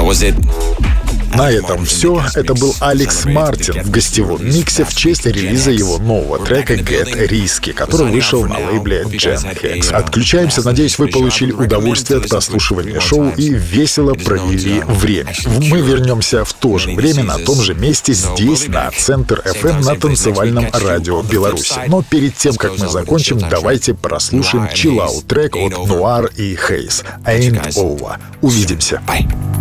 На этом все. Это был Алекс Мартин в гостевом миксе в честь релиза его нового трека Get Risky, который вышел на лейбле Gen Hex. Отключаемся. Надеюсь, вы получили удовольствие от прослушивания шоу и весело провели время. Мы вернемся в то же время на том же месте здесь, на Центр FM, на танцевальном радио Беларуси. Но перед тем, как мы закончим, давайте прослушаем чиллаут трек от Noir и Haze. Ain't Over. Увидимся.